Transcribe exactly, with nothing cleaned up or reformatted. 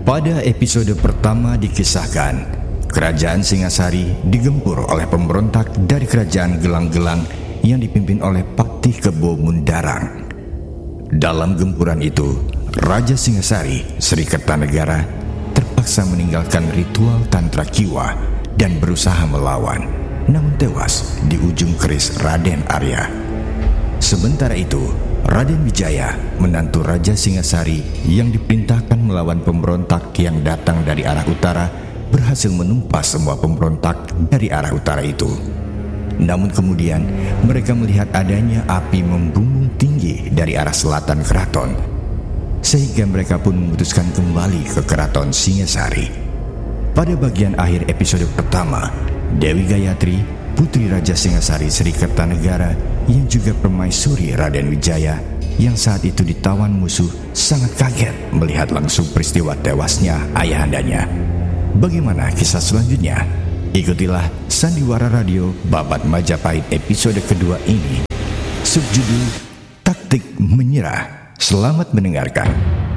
Pada episode pertama dikisahkan, Kerajaan Singasari digempur oleh pemberontak dari Kerajaan Gelang-Gelang yang dipimpin oleh Patih Kebo Mundarang. Dalam gempuran itu, Raja Singasari, Sri Kertanegara, terpaksa meninggalkan ritual Tantra Kiwa dan berusaha melawan, namun tewas di ujung keris Raden Arya. Sementara itu, Raden Wijaya, menantu Raja Singasari yang diperintahkan melawan pemberontak yang datang dari arah utara, berhasil menumpas semua pemberontak dari arah utara itu. Namun kemudian mereka melihat adanya api membumbung tinggi dari arah selatan keraton, sehingga mereka pun memutuskan kembali ke keraton Singasari. Pada bagian akhir episode pertama, Dewi Gayatri, putri Raja Singasari Sri Kertanegara yang juga permaisuri Raden Wijaya yang saat itu ditawan musuh, sangat kaget melihat langsung peristiwa tewasnya ayahandanya. Bagaimana kisah selanjutnya? Ikutilah Sandiwara Radio Babat Majapahit episode kedua ini, subjudul Taktik Menyerah. Selamat mendengarkan.